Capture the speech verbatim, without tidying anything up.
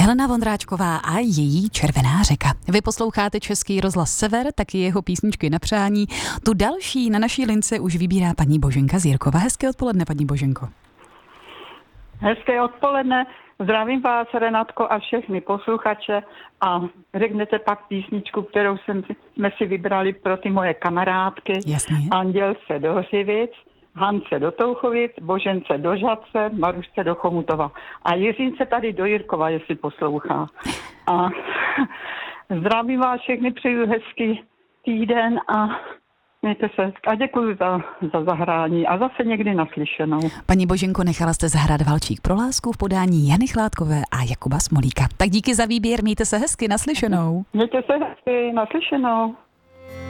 Helena Vondráčková a její Červená řeka. Vy posloucháte Český rozhlas Sever, taky jeho písničky na přání. Tu další na naší lince už vybírá paní Boženka Zírková. Hezké odpoledne, paní Boženko. Hezké odpoledne. Zdravím vás, Renátko, a všechny posluchače a řeknete pak písničku, kterou jsem, jsme si vybrali pro ty moje kamarádky. Jasně. Andělce do Hřivic, Hance do Touchovic, Božence do Žadce, Marušce do Chomutova. A Jiřince tady do Jirkova, jestli poslouchá. A zdravím vás všechny, přeju hezký týden a mějte se hezky. A děkuji za, za zahrání a zase někdy naslyšenou. Paní Boženko, nechala jste zahrát Valčík pro lásku v podání Jany Chládkové a Jakuba Smolíka. Tak díky za výběr, mějte se hezky, naslyšenou. Mějte se hezky, naslyšenou.